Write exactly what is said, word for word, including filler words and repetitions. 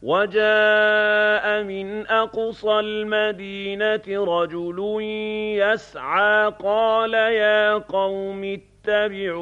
وَجَاءَ مِنْ أَقْصَى الْمَدِينَةِ رَجُلٌ يَسْعَىٰ قَالَ يَا قَوْمِ اتَّبِعُونِ